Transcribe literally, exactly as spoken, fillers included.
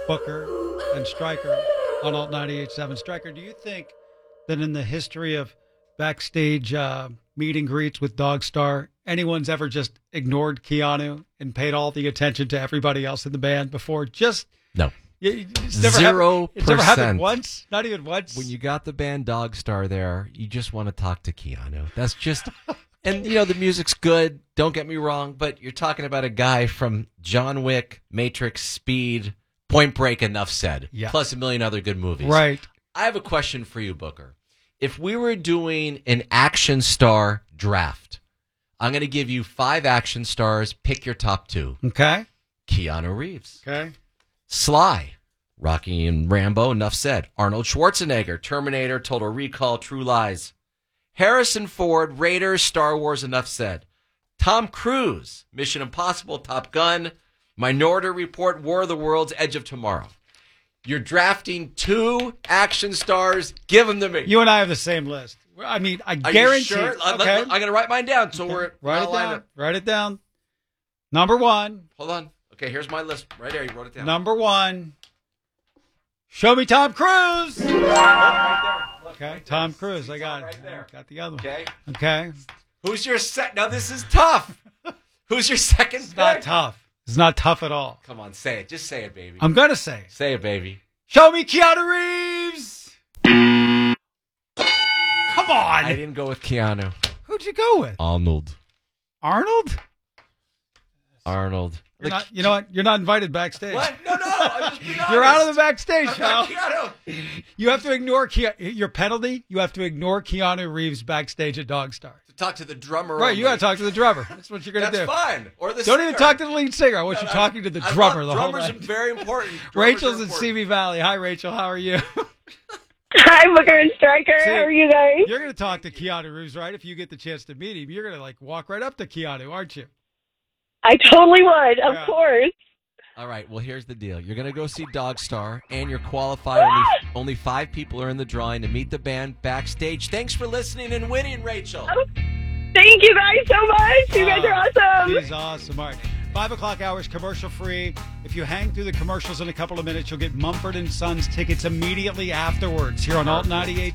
Booker and Stryker on Alt ninety-eight point seven. Stryker, do you think that in the history of backstage uh, meet and greets with Dogstar, anyone's ever just ignored Keanu and paid all the attention to everybody else in the band before? Just no. It's never Zero happened, It's never happened once? Not even once? When you got the band Dogstar there, you just want to talk to Keanu. That's just... And, you know, the music's good, don't get me wrong, but you're talking about a guy from John Wick, Matrix, Speed, Point Break, enough said, yeah. plus a million other good movies. Right. I have a question for you, Booker. If we were doing an action star draft, I'm going to give you five action stars. Pick your top two. Okay. Keanu Reeves. Okay. Sly. Rocky and Rambo, enough said. Arnold Schwarzenegger. Terminator, Total Recall, True Lies. Harrison Ford, Raiders, Star Wars, enough said. Tom Cruise. Mission Impossible, Top Gun. Minority Report, War of the Worlds, Edge of Tomorrow. You're drafting two action stars. Give them to me. You and I have the same list. I mean, I Are guarantee. You sure? Okay. I'm going to write mine down. So okay. we're write it down. up. Write it down. Number one. Hold on. Okay, here's my list right there. You wrote it down. Number one. Show me Tom Cruise. Oh, right there. Okay, right Tom there. Cruise. I got it. Right there. Got the other one. Okay. Okay. Who's your set? Now this is tough. Who's your second? It's pick? not tough. It's not tough at all. Come on, say it. Just say it, baby. I'm gonna say it. Say it, baby. Show me Keanu Reeves. Come on. I didn't go with Keanu. Who'd you go with? Arnold. Arnold? Arnold. You're not, you know what? You're not invited backstage. What? No, no. I'm just being honest. You're out of the backstage, I'm not pal. Keanu. You have to ignore Keanu. Your penalty, you have to ignore Keanu Reeves backstage at Dogstar. To talk to the drummer. Right, only. you got to talk to the drummer. That's what you're going to do. That's fine. Or the Don't singer. even talk to the lead singer. I want No, you no, talking to the I drummer love, the whole drummers night. are very important. Drummers Rachel's are in important. C B Valley. Hi, Rachel. How are you? Hi, Booker and Stryker. See, How are you guys? You're going to talk to Keanu Reeves, right? If you get the chance to meet him, you're going to like walk right up to Keanu, aren't you? I totally would, of Yeah. course. All right, well, here's the deal. You're going to go see Dogstar, and you're qualified. Only, only five people are in the drawing to meet the band backstage. Thanks for listening and winning, Rachel. Oh, thank you guys so much. You guys are awesome. He's awesome. All right. Five o'clock hours, commercial free. If you hang through the commercials in a couple of minutes, you'll get Mumford and Sons tickets immediately afterwards here on Alt ninety-eight